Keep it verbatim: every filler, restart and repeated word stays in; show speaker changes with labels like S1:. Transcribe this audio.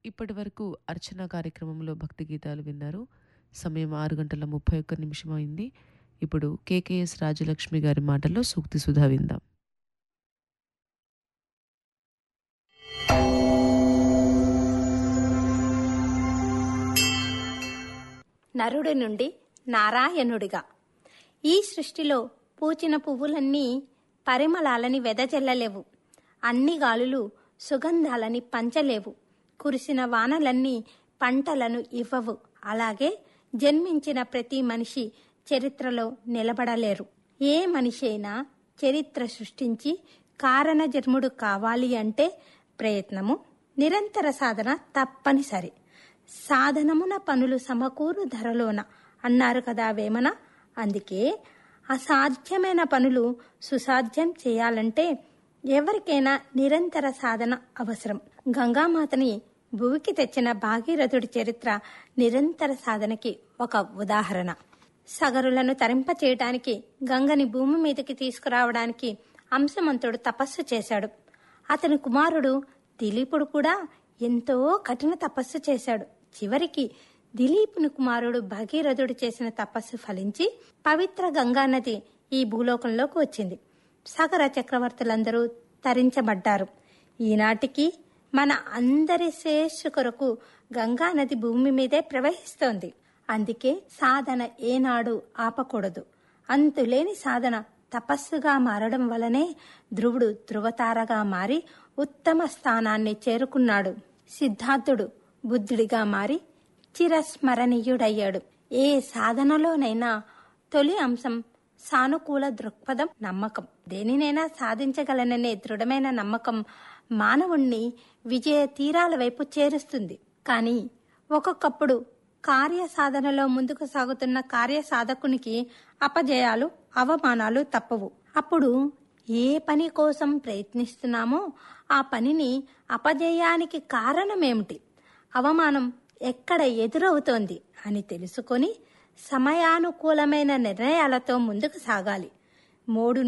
S1: ఇప్పటి వరకు అర్చన కార్యక్రమంలో భక్తి గీతాలు విన్నారు. సమయం ఆరు గంటల ముప్పై ఒక్క నిమిషం అయింది. ఇప్పుడు కేకేఎస్ రాజలక్ష్మి గారి మాటల్లో సూక్తి సుధా విందాం.
S2: నరుడి నుండి నారాయణుడిగా. ఈ సృష్టిలో పూచిన పువ్వులన్నీ పరిమళాలని వెదజల్లలేవు. అన్ని గాలులు సుగంధాలని పంచలేవు. కురిసిన వానలన్నీ పంటలను ఇవ్వవు. అలాగే జన్మించిన ప్రతి మనిషి చరిత్రలో నిలబడలేరు. ఏ మనిషి అయినా చరిత్ర సృష్టించి కారణ జన్ముడు కావాలి అంటే ప్రయత్నము, నిరంతర సాధన తప్పనిసరి. సాధనమున పనులు సమకూరు ధరలోన అన్నారు కదా వేమన. అందుకే అసాధ్యమైన పనులు సుసాధ్యం చేయాలంటే ఎవరికైనా నిరంతర సాధన అవసరం. గంగామాతని భూమికి తెచ్చిన భాగీరథుడి చరిత్ర నిరంతర సాధనకి ఒక ఉదాహరణ. సగరులను తరింప చేయటానికి, గంగని భూమి మీదకి తీసుకురావడానికి అంశమంతుడు తపస్సు చేశాడు. అతని కుమారుడు దిలీపుడు కూడా ఎంతో కఠిన తపస్సు చేశాడు. చివరికి దిలీపుని కుమారుడు భగీరథుడు చేసిన తపస్సు ఫలించి పవిత్ర గంగానది ఈ భూలోకంలోకి వచ్చింది. సగర చక్రవర్తులందరూ తరించబడ్డారు. ఈనాటికి మన అందరి శ్రేయస్సు కొరకు గంగానది భూమి మీదే ప్రవహిస్తోంది. అందుకే సాధన ఏనాడు ఆపకూడదు. అంతులేని సాధన తపస్సుగా మారడం వలనే ధ్రువుడు ధ్రువతారగా మారి ఉత్తమ స్థానాన్ని చేరుకున్నాడు. సిద్ధార్థుడు బుద్ధుడిగా మారి చిరస్మరణీయుడయ్యాడు. ఏ సాధనలోనైనా తొలి అంశం సానుకూల దృక్పథం, నమ్మకం. దేనినైనా సాధించగలననే దృఢమైన నమ్మకం మానవుణ్ణి విజయ తీరాల వైపు చేరుస్తుంది. కానీ ఒక్కొక్కప్పుడు కార్యసాధనలో ముందుకు సాగుతున్న కార్యసాధకునికి అపజయాలు, అవమానాలు తప్పవు. అప్పుడు ఏ పని కోసం ప్రయత్నిస్తున్నామో ఆ పనిని అపజయానికి కారణమేమిటి, అవమానం ఎక్కడ ఎదురవుతోంది అని తెలుసుకొని సమయానుకూలమైన నిర్ణయాలతో ముందుకు సాగాలి. మూడు